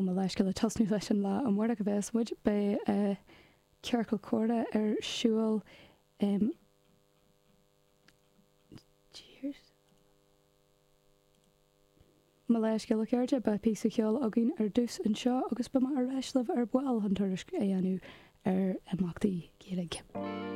me leis go le tasnú leis an lá an mhór a bheits muid be cearcail córa siúil me leis go le ceirte be pí ceol a gin dús an seo agus be mar reislah buil an tuairis anú amachtaí céalaigh.